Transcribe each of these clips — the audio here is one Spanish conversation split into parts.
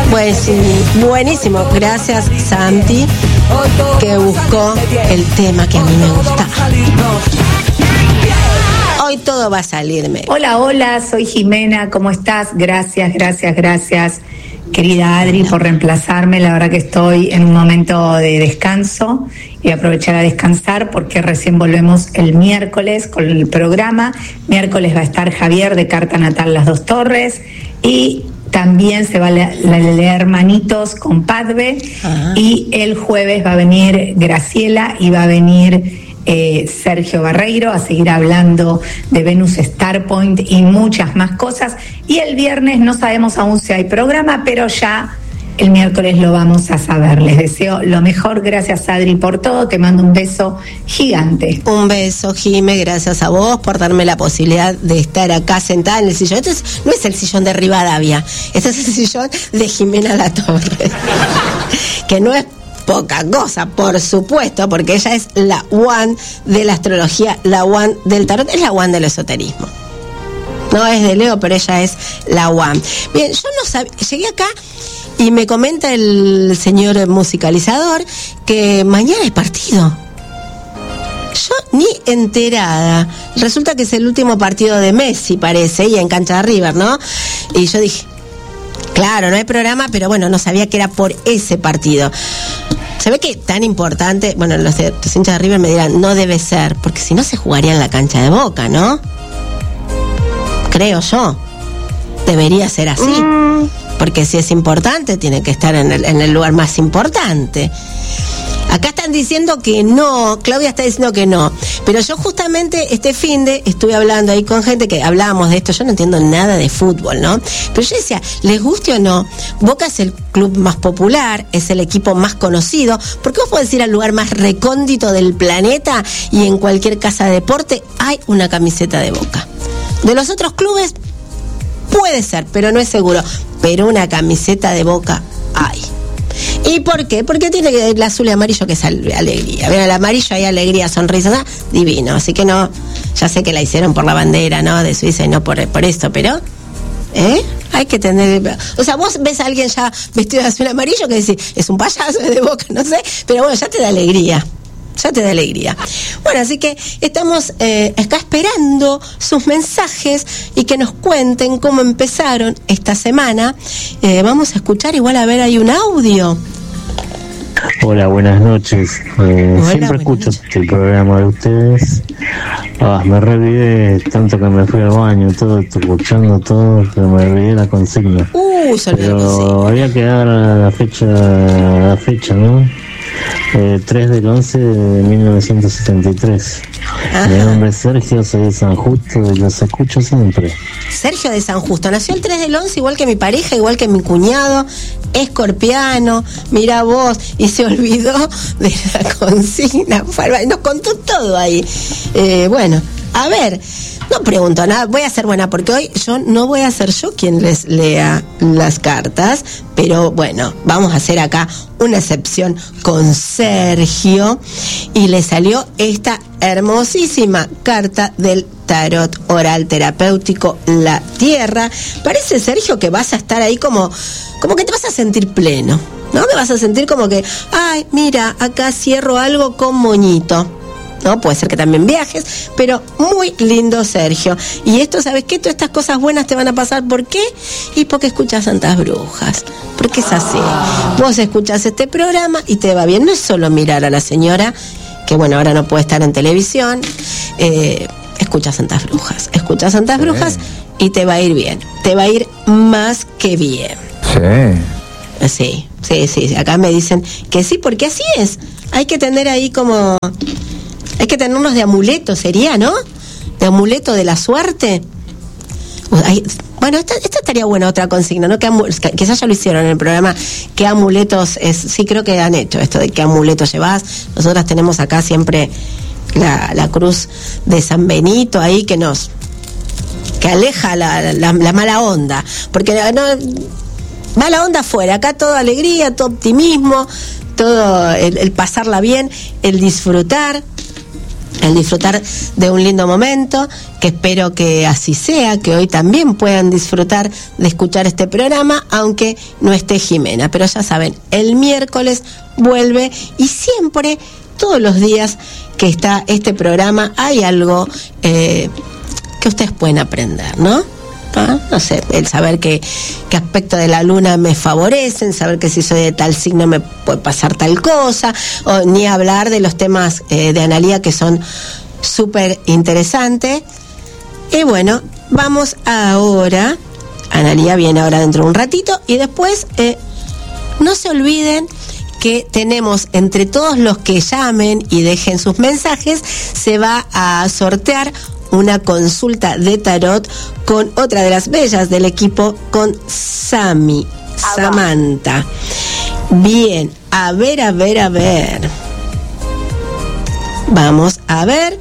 Pues buenísimo, gracias Santi, que buscó el tema que a mí me gusta. Hoy todo va a salirme. Hola, soy Jimena, ¿cómo estás? Gracias, querida Adri, por reemplazarme. La verdad que estoy en un momento de descanso y aprovechar a descansar porque recién volvemos el miércoles con el programa. Miércoles va a estar Javier de Carta Natal Las Dos Torres y también se va a leer Manitos con Padve. Y el jueves va a venir Graciela y va a venir Sergio Barreiro a seguir hablando de Venus Starpoint y muchas más cosas. Y el viernes no sabemos aún si hay programa, pero ya el miércoles lo vamos a saber. Les deseo lo mejor. Gracias, Adri, por todo. Te mando un beso gigante. Un beso, Jime. Gracias a vos por darme la posibilidad de estar acá sentada en el sillón. Este no es el sillón de Rivadavia, este es el sillón de Jimena Latorre, que no es poca cosa, por supuesto, porque ella es la one de la astrología, la one del tarot, es la one del esoterismo. No es de Leo, pero ella es la one. Bien, yo no sabía, llegué acá y me comenta el señor musicalizador que mañana hay partido. Yo ni enterada. Resulta que es el último partido de Messi, parece, y en cancha de River, ¿no? Y yo dije, claro, no hay programa, pero bueno, no sabía que era por ese partido. Se ve que tan importante, bueno, los hinchas de River me dirán, no debe ser, porque si no se jugaría en la cancha de Boca, ¿no? Creo yo. Debería ser así. Porque si es importante, tiene que estar en el lugar más importante. Acá están diciendo que no, Claudia está diciendo que no, pero yo justamente este finde estuve hablando ahí con gente que hablábamos de esto. Yo no entiendo nada de fútbol, ¿no? Pero yo decía, les guste o no, Boca es el club más popular, es el equipo más conocido, porque vos podés ir al lugar más recóndito del planeta y en cualquier casa de deporte hay una camiseta de Boca. De los otros clubes puede ser, pero no es seguro, pero una camiseta de Boca hay. ¿Y por qué? Porque tiene el azul y amarillo, que es alegría. Ven, el amarillo hay alegría, sonrisa, divino. Así que no, ya sé que la hicieron por la bandera, ¿no? De Suiza y no por esto, pero hay que tener. O sea, vos ves a alguien ya vestido de azul y amarillo que decís, es un payaso, es de Boca, no sé, pero bueno, ya te da alegría. Bueno, así que estamos acá esperando sus mensajes y que nos cuenten cómo empezaron esta semana. Vamos a escuchar, igual a ver, hay un audio. Hola, buenas noches. Siempre escucho el programa de ustedes. Me olvidé tanto que me fui al baño, todo escuchando todo, que me olvidé la consigna. Pero había que dar la fecha, ¿no? 3/11 de 1973. Mi nombre es Sergio, soy de San Justo y los escucho siempre. Sergio de San Justo, nació el 3/11, igual que mi pareja, igual que mi cuñado, escorpiano, mirá vos, y se olvidó de la consigna, nos contó todo ahí. Bueno, a ver, no pregunto nada, voy a ser buena porque hoy no voy a ser yo quien les lea las cartas, pero bueno, vamos a hacer acá una excepción con Sergio y le salió esta hermosísima carta del tarot oral terapéutico La Tierra. Parece, Sergio, que vas a estar ahí como que te vas a sentir pleno, ¿no? Te vas a sentir como que, ay, mira, acá cierro algo con moñito. No, puede ser que también viajes, pero muy lindo, Sergio. Y esto, ¿sabes qué? Todas estas cosas buenas te van a pasar. ¿Por qué? Y porque escuchas Santas Brujas. Porque es así. Vos escuchás este programa y te va bien. No es solo mirar a la señora, que bueno, ahora no puede estar en televisión. Escucha Santas Brujas. Escucha Santas Brujas y te va a ir bien. Te va a ir más que bien. Sí. Sí. Acá me dicen que sí, porque así es. Hay que tener ahí como... Hay que tenernos de amuleto, sería, ¿no? De amuleto de la suerte. Bueno, esta estaría buena otra consigna, ¿no? Quizás ya lo hicieron en el programa. ¿Qué amuletos es? Sí, creo que han hecho esto de qué amuletos llevas. Nosotras tenemos acá siempre la cruz de San Benito ahí que aleja la mala onda. Porque no, mala onda afuera. Acá todo alegría, todo optimismo, todo el pasarla bien, el disfrutar. el disfrutar de un lindo momento, que espero que así sea, que hoy también puedan disfrutar de escuchar este programa, aunque no esté Jimena. Pero ya saben, el miércoles vuelve y siempre, todos los días que está este programa, hay algo que ustedes pueden aprender, ¿no? No sé, el saber qué aspecto de la luna me favorecen, saber que si soy de tal signo me puede pasar tal cosa, o ni hablar de los temas de Analía, que son súper interesantes. Y bueno, vamos ahora, Analía viene ahora dentro de un ratito, y después no se olviden que tenemos, entre todos los que llamen y dejen sus mensajes, se va a sortear una consulta de tarot con otra de las bellas del equipo, con Samantha. Bien, a ver. Vamos a ver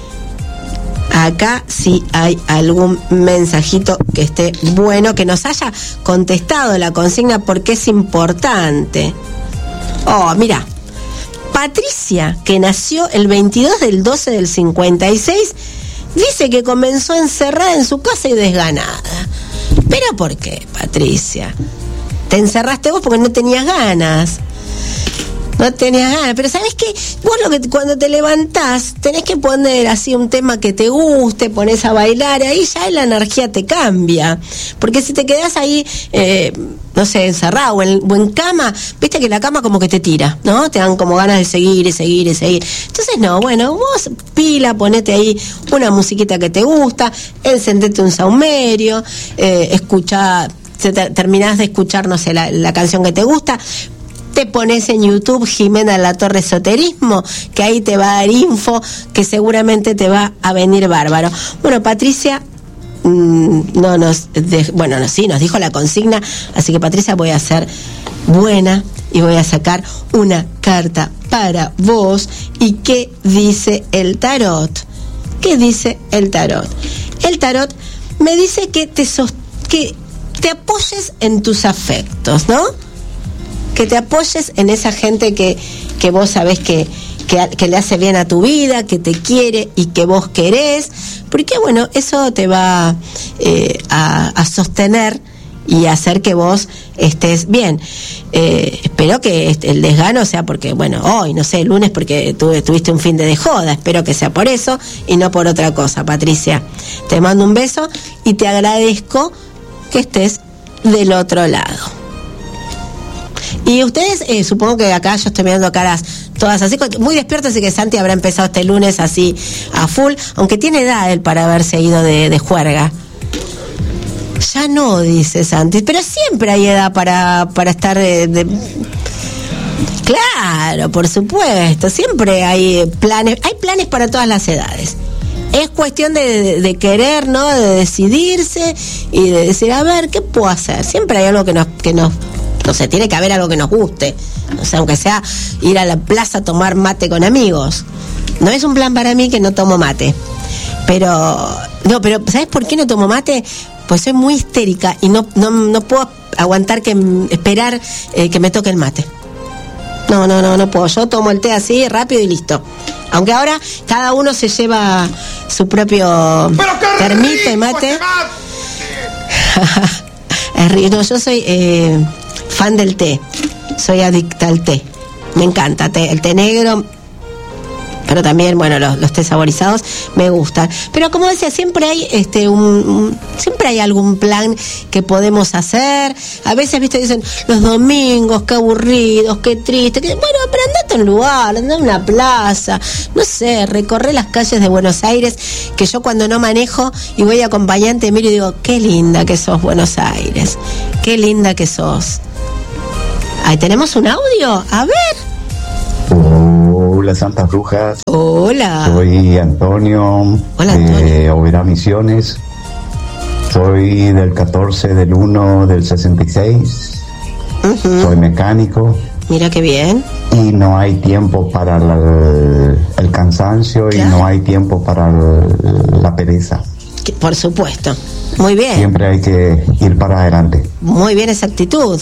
acá si hay algún mensajito que esté bueno, que nos haya contestado la consigna, porque es importante. Oh, mira, Patricia, que nació el 22 del 12 del 56, dice que comenzó encerrada en su casa y desganada. ¿Pero por qué, Patricia? Te encerraste vos porque no tenías ganas. Pero ¿sabés qué? Vos cuando te levantás tenés que poner así un tema que te guste, ponés a bailar, ahí ya la energía te cambia. Porque si te quedás ahí, no sé, encerrado o en cama, viste que la cama como que te tira, ¿no? Te dan como ganas de seguir. Entonces no, bueno, vos pila, ponete ahí una musiquita que te gusta, encendete un saumerio, escuchá, terminás de escuchar, no sé, la canción que te gusta. Te pones en YouTube Jimena La Torre Esoterismo, que ahí te va a dar info que seguramente te va a venir bárbaro. Bueno, Patricia nos dijo la consigna, así que, Patricia, voy a ser buena y voy a sacar una carta para vos. ¿Y qué dice el tarot? ¿Qué dice el tarot? El tarot me dice que te apoyes en tus afectos, ¿no? Que te apoyes en esa gente que vos sabés que le hace bien a tu vida, que te quiere y que vos querés, porque bueno, eso te va a sostener y hacer que vos estés bien. Espero que el desgano sea porque, bueno, hoy, no sé, el lunes porque tuviste un fin de joda, espero que sea por eso y no por otra cosa, Patricia. Te mando un beso y te agradezco que estés del otro lado. Y ustedes, supongo que acá yo estoy mirando caras todas así, muy despiertos, así que Santi habrá empezado este lunes así a full, aunque tiene edad él para haberse ido de juerga. Ya no, dice Santi, pero siempre hay edad para estar Claro, por supuesto, siempre hay planes para todas las edades. Es cuestión de querer, ¿no? De decidirse y de decir, a ver, ¿qué puedo hacer? Siempre hay algo que nos no sé, tiene que haber algo que nos guste. O sea, aunque sea ir a la plaza a tomar mate con amigos. No es un plan para mí que no tomo mate. Pero ¿sabes por qué no tomo mate? Pues soy muy histérica y no puedo aguantar esperar que me toque el mate. No puedo. Yo tomo el té así, rápido y listo. Aunque ahora cada uno se lleva su propio termito de mate. No, yo soy fan del té. Soy adicta al té. Me encanta el té negro. Pero también, bueno, los té saborizados me gustan. Pero como decía, siempre hay siempre hay algún plan que podemos hacer. A veces, viste, dicen los domingos, qué aburridos, qué triste. Bueno, pero andate a un lugar, andate a una plaza, no sé, recorrer las calles de Buenos Aires, que yo cuando no manejo y voy acompañante miro y digo, qué linda que sos, Buenos Aires, qué linda que sos. Ahí tenemos un audio, a ver. Hola, Santas Brujas. Hola. Soy Antonio. Hola, Antonio. Oberá Misiones. Soy del 14 del 1 del 66. Soy mecánico. Mira qué bien. Y no hay tiempo para el cansancio, claro. Y no hay tiempo para la pereza. Por supuesto. Muy bien. Siempre hay que ir para adelante. Muy bien esa actitud.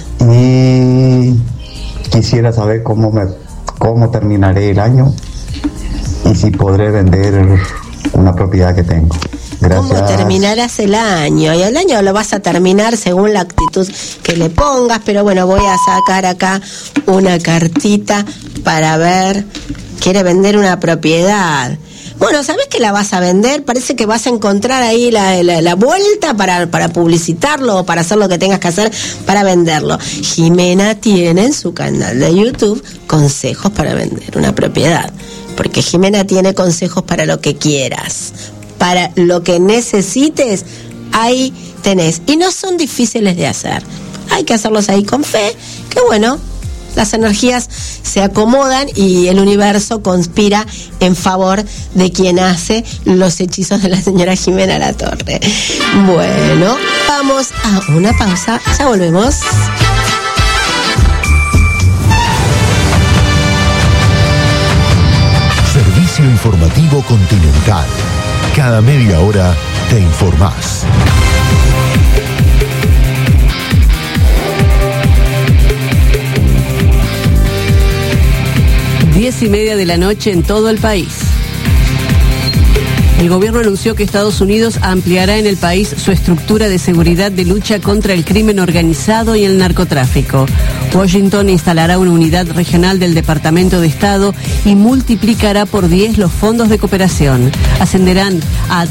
Y quisiera saber cómo terminaré el año. y si podré vender una propiedad que tengo. Gracias. ¿Cómo terminarás el año? Y el año lo vas a terminar según la actitud que le pongas, pero bueno, voy a sacar acá una cartita para ver. Quiere vender una propiedad. Bueno, ¿sabés que la vas a vender? Parece que vas a encontrar ahí la vuelta para publicitarlo o para hacer lo que tengas que hacer para venderlo. Jimena tiene en su canal de YouTube consejos para vender una propiedad. Porque Jimena tiene consejos para lo que quieras. Para lo que necesites, ahí tenés. Y no son difíciles de hacer. Hay que hacerlos ahí con fe, que bueno, las energías se acomodan y el universo conspira en favor de quien hace los hechizos de la señora Jimena Latorre. Bueno, vamos a una pausa, ya volvemos. Servicio Informativo Continental. Cada media hora te informás. 10:30 de la noche en todo el país. El gobierno anunció que Estados Unidos ampliará en el país su estructura de seguridad de lucha contra el crimen organizado y el narcotráfico. Washington instalará una unidad regional del Departamento de Estado y multiplicará por 10 los fondos de cooperación. Ascenderán a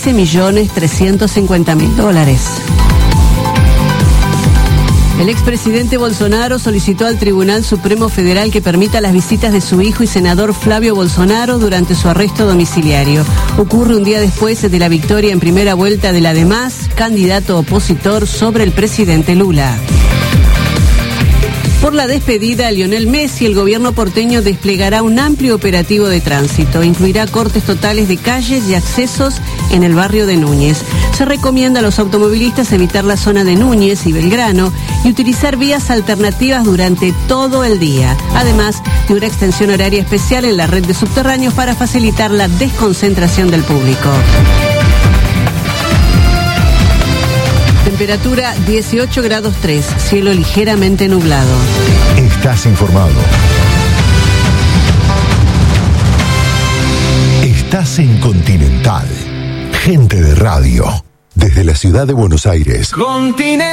$13.350.000. El expresidente Bolsonaro solicitó al Tribunal Supremo Federal que permita las visitas de su hijo y senador Flavio Bolsonaro durante su arresto domiciliario. Ocurre un día después de la victoria en primera vuelta del además candidato opositor sobre el presidente Lula. Por la despedida a Lionel Messi, el gobierno porteño desplegará un amplio operativo de tránsito. Incluirá cortes totales de calles y accesos en el barrio de Núñez. Se recomienda a los automovilistas evitar la zona de Núñez y Belgrano y utilizar vías alternativas durante todo el día. Además de una extensión horaria especial en la red de subterráneos para facilitar la desconcentración del público. Temperatura 18 grados 3, cielo ligeramente nublado. Estás informado. Estás en Continental. Gente de radio. Desde la ciudad de Buenos Aires. Continental.